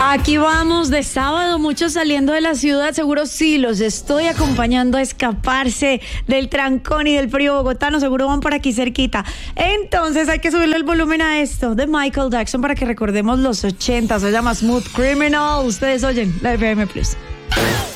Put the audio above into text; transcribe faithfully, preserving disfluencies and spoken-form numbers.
Aquí vamos de sábado, muchos saliendo de la ciudad, seguro sí, los estoy acompañando a escaparse del trancón y del frío bogotano, seguro van por aquí cerquita. Entonces hay que subirle el volumen a esto de Michael Jackson para que recordemos los ochenta, se llama Smooth Criminal. Ustedes oyen la F M Plus.